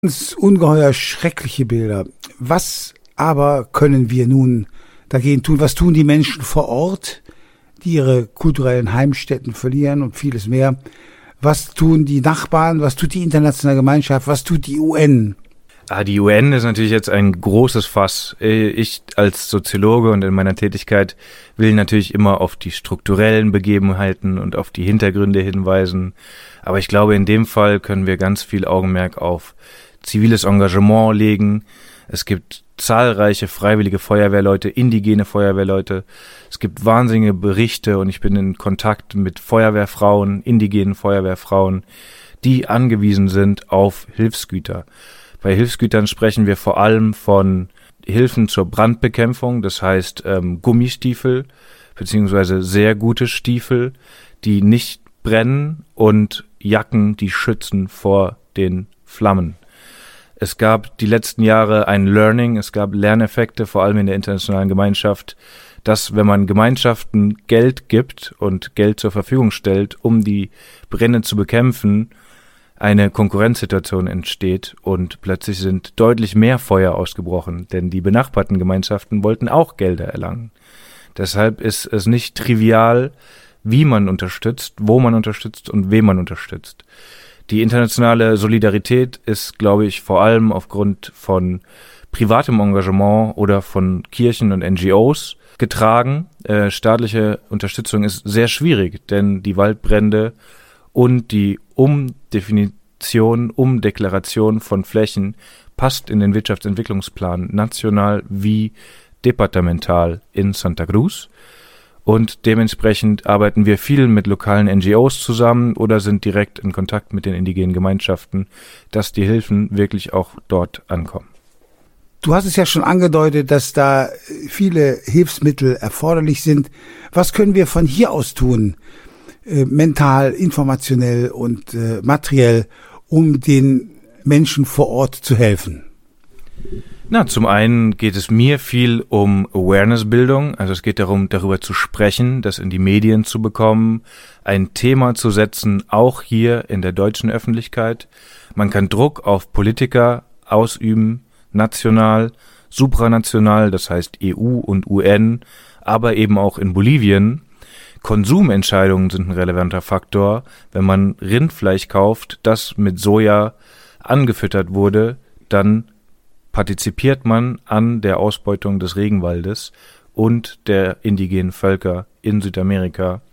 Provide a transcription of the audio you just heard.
Ganz ungeheuer schreckliche Bilder. Was aber können wir nun dagegen tun? Was tun die Menschen vor Ort, die ihre kulturellen Heimstätten verlieren und vieles mehr? Was tun die Nachbarn? Was tut die internationale Gemeinschaft? Was tut die UN? Die UN ist natürlich jetzt ein großes Fass. Ich als Soziologe und in meiner Tätigkeit will natürlich immer auf die strukturellen Begebenheiten und auf die Hintergründe hinweisen. Aber ich glaube, in dem Fall können wir ganz viel Augenmerk auf ziviles Engagement legen. Es gibt zahlreiche freiwillige Feuerwehrleute, indigene Feuerwehrleute. Es gibt wahnsinnige Berichte und ich bin in Kontakt mit Feuerwehrfrauen, indigenen Feuerwehrfrauen, die angewiesen sind auf Hilfsgüter. Bei Hilfsgütern sprechen wir vor allem von Hilfen zur Brandbekämpfung, das heißt Gummistiefel beziehungsweise sehr gute Stiefel, die nicht brennen, und Jacken, die schützen vor den Flammen. Es gab die letzten Jahre ein Learning, es gab Lerneffekte, vor allem in der internationalen Gemeinschaft, dass wenn man Gemeinschaften Geld gibt und Geld zur Verfügung stellt, um die Brände zu bekämpfen, eine Konkurrenzsituation entsteht und plötzlich sind deutlich mehr Feuer ausgebrochen, denn die benachbarten Gemeinschaften wollten auch Gelder erlangen. Deshalb ist es nicht trivial, wie man unterstützt, wo man unterstützt und wen man unterstützt. Die internationale Solidarität ist, glaube ich, vor allem aufgrund von privatem Engagement oder von Kirchen und NGOs getragen. Staatliche Unterstützung ist sehr schwierig, denn die Waldbrände und die Umdeklaration von Flächen passt in den Wirtschaftsentwicklungsplan national wie departemental in Santa Cruz. Und dementsprechend arbeiten wir viel mit lokalen NGOs zusammen oder sind direkt in Kontakt mit den indigenen Gemeinschaften, dass die Hilfen wirklich auch dort ankommen. Du hast es ja schon angedeutet, dass da viele Hilfsmittel erforderlich sind. Was können wir von hier aus tun, mental, informationell und materiell, um den Menschen vor Ort zu helfen? Zum einen geht es mir viel um Awareness-Bildung, also es geht darum, darüber zu sprechen, das in die Medien zu bekommen, ein Thema zu setzen, auch hier in der deutschen Öffentlichkeit. Man kann Druck auf Politiker ausüben, national, supranational, das heißt EU und UN, aber eben auch in Bolivien. Konsumentscheidungen sind ein relevanter Faktor. Wenn man Rindfleisch kauft, das mit Soja angefüttert wurde, dann partizipiert man an der Ausbeutung des Regenwaldes und der indigenen Völker in Südamerika.